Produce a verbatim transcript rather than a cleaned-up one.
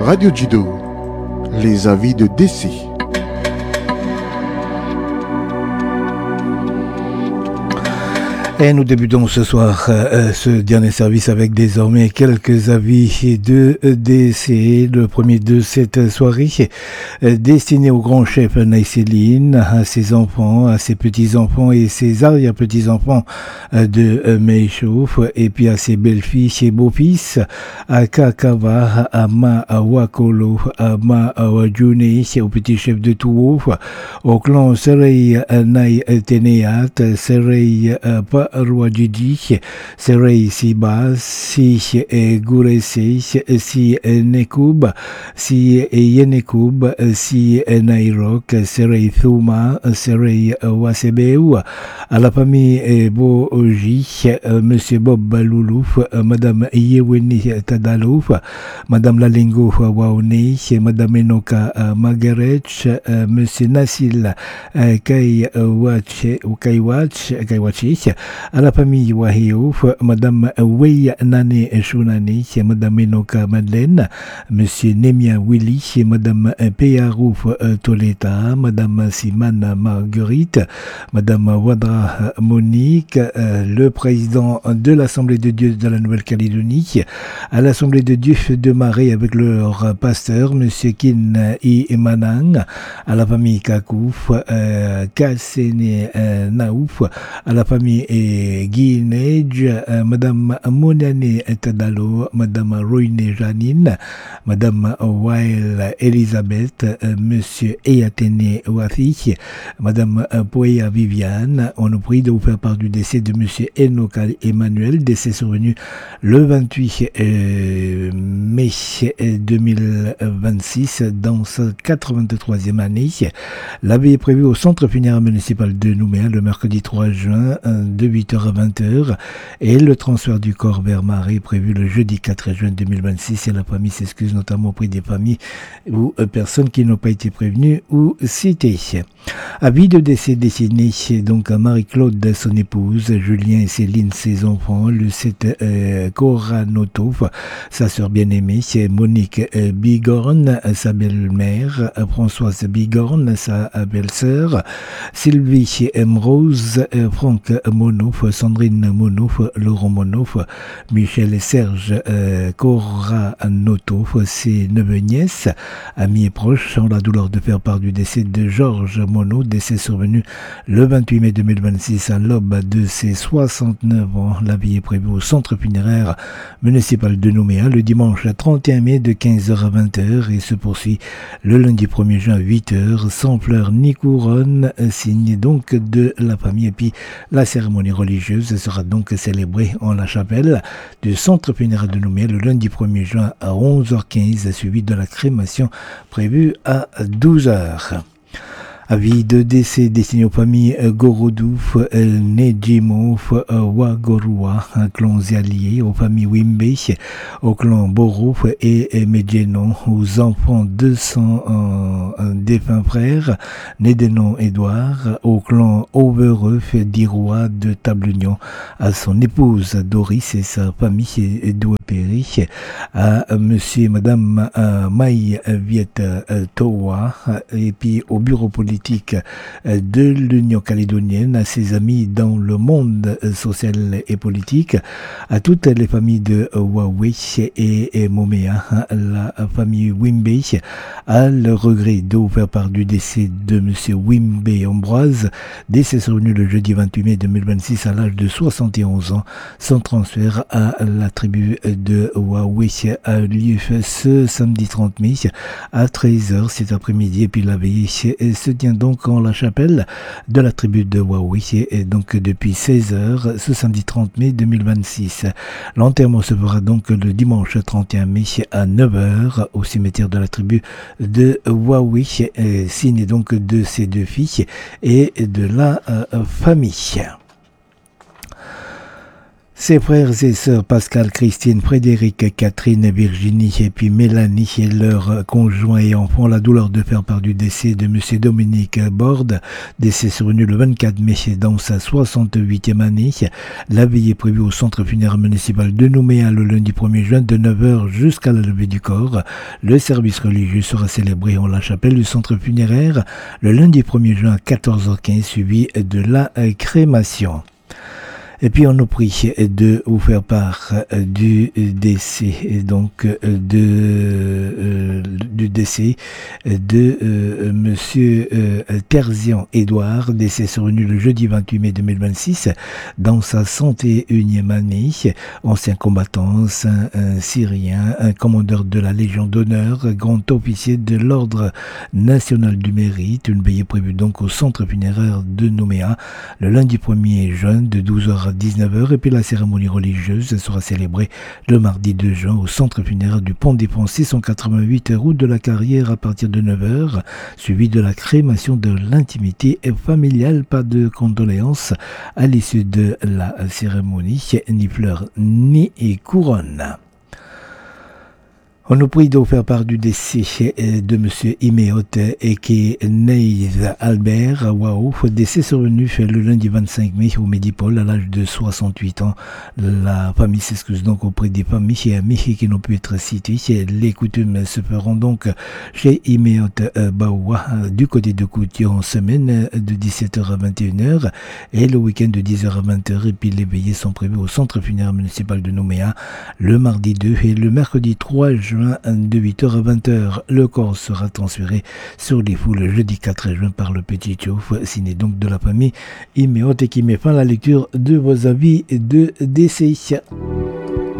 Radio Judo, les avis de décès. Et nous débutons ce soir euh, ce dernier service avec désormais quelques avis de décès. Le premier de cette soirée euh, destiné au grand chef Naïséline, à ses enfants, à ses petits-enfants et ses arrière-petits-enfants euh, de euh, Meïchouf, et puis à ses belles-filles et beaux-fils, à Kakava, à Mawakolo, à Mawajune, au petit chef de Tououf, au clan Serei Naï Teneat, Serei Pa Rouadjidi, Serei Siba, Si Gouresi, Si Nekoub, Si Yenekoub, Si Nairok, Serei Thouma, Serei Wasebeu, à la famille Boji, Monsieur Bob Baloulouf, Madame Yeweni Tadalouf, Madame Lalingo Waoni, Madame Enoka Magarech, Monsieur Nassil Kaiwache, Kaiwach, Kaiwachi, à la famille Wahiouf, Madame Wei Nane Shunani, Madame Enoka Madeleine, Monsieur Nemia Willy, Madame Peyarouf Toleta, Madame Simane Marguerite, Madame Wadra Monique, le président de l'Assemblée de Dieu de la Nouvelle-Calédonie, à l'Assemblée de Dieu de Marais avec leur pasteur, Monsieur Kin I Manang, à la famille Kakouf, euh, Kassene euh, Naouf, à la famille et Guinéj, euh, Madame Monane Tadalo, Madame Roine Janine, Madame Wael Elisabeth, euh, Monsieur Eyatene Wathi, Madame Poya Viviane. On nous prie de vous faire part du décès de Monsieur Enoka Emmanuel, décès survenu le vingt-huit euh, mai deux mille vingt-six dans sa quatre-vingt-troisième année. La veille est prévue au centre funéraire municipal de Nouméa le mercredi trois juin de huit heures à vingt heures et le transfert du corps vers Marais est prévu le jeudi quatre juin deux mille vingt-six et la famille s'excuse notamment auprès des familles ou personnes qui n'ont pas été prévenues ou citées. Avis de décès destiné donc à Marie-Claude, son épouse, Julien et Céline, ses enfants, le sept euh, Koranoto, sa sœur bien-aimée, Monique euh, Bigorne, sa belle-mère, Françoise Bigorne, sa belle-sœur, Sylvie Rose, euh, Franck Monouf, Sandrine Monouf, Laurent Monouf, Michel et Serge euh, Koranoto, ses neveux-nièces, amis et proches, ont la douleur de faire part du décès de Georges Monod, décès survenu le vingt-huit mai deux mille vingt-six à l'aube de ses soixante-neuf ans. La vie est prévue au centre funéraire municipal de Nouméa le dimanche trente et un mai de quinze heures à vingt heures et se poursuit le lundi premier juin à huit heures sans fleurs ni couronne, signe donc de la famille. Et puis la cérémonie religieuse sera donc célébrée en la chapelle du centre funéraire de Nouméa le lundi premier juin à onze heures quinze, suivi de la crémation prévue à douze heures. Avis de décès destiné aux familles Gorodouf, Nedjimouf, Wagorua, clans alliés, aux familles Wimbe, au clan Borouf et Medjenon, aux enfants de son euh, défunt frère, Nédenon Édouard, au clan Overeuf d'Irois de Tableunion, à son épouse Doris et sa famille Douepéry, à monsieur et madame euh, Maï Viet euh, Towa, et puis au bureau politique de l'Union calédonienne, à ses amis dans le monde social et politique, à toutes les familles de Huawei et, et Moméa, la famille Wimbe, à le regret de vous faire part du décès de monsieur Wimbe Ambroise, décès survenu le jeudi vingt-huit mai deux mille vingt-six à l'âge de soixante et onze ans. Son transfert à la tribu de Huawei a lieu ce samedi trente mai à treize heures cet après-midi, et puis la veille se tient donc en la chapelle de la tribu de Huawei, et donc depuis seize heures ce samedi trente mai deux mille vingt-six. L'enterrement se fera donc le dimanche trente et un mai à neuf heures au cimetière de la tribu de Huawei, signe donc de ses deux filles et de la euh, famille. Ses frères et sœurs Pascal, Christine, Frédéric, Catherine, Virginie et puis Mélanie et leurs conjoints et enfants, la douleur de faire part du décès de M. Dominique Borde, décès survenu le vingt-quatre mai dans sa soixante-huitième année. La veillée est prévue au centre funéraire municipal de Nouméa le lundi premier juin de neuf heures jusqu'à la levée du corps. Le service religieux sera célébré en la chapelle du centre funéraire le lundi premier juin à quatorze heures quinze, suivi de la crémation. Et puis on nous prie de vous faire part du décès, donc de euh, du décès de euh, Monsieur euh, Terzian Édouard, décès survenu le jeudi vingt-huit mai deux mille vingt-six dans sa cent et unième année, ancien combattant, saint euh, syrien, un commandeur de la Légion d'honneur, grand officier de l'ordre national du mérite. Une veillée prévue donc au centre funéraire de Nouméa le lundi premier juin de douze heures à dix-neuf heures, et puis la cérémonie religieuse sera célébrée le mardi deux juin au centre funéraire du Pont des Ponts six cent quatre-vingt-huit route de la Carrière à partir de neuf heures, suivi de la crémation de l'intimité familiale. Pas de condoléances à l'issue de la cérémonie, ni fleurs ni couronne. On nous prie de faire part du décès de M. Imeot et qui est Neïs Albert Waou, décès survenu le lundi vingt-cinq mai au Médipôle à l'âge de soixante-huit ans. La famille s'excuse donc auprès des familles et amis qui n'ont pu être cités. Les coutumes se feront donc chez Imeot Baoua du côté de Coutier en semaine de dix-sept heures à vingt et une heures et le week-end de dix heures à vingt heures, et puis les veillées sont prévues au centre funéraire municipal de Nouméa le mardi deux et le mercredi trois juin de huit heures à vingt heures. Le corps sera transféré sur les fous le jeudi quatre juin par le Petit Tchouf, signé donc de la famille Imeot, et qui met fin à la lecture de vos avis de décès.